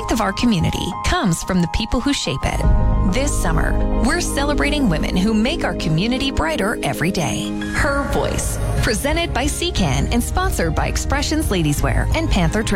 strength of our community comes from the people who shape it. This summer, we're celebrating women who make our community brighter every day. Her Voice, presented by CCAN and sponsored by Expressions Ladieswear and Panther Trading.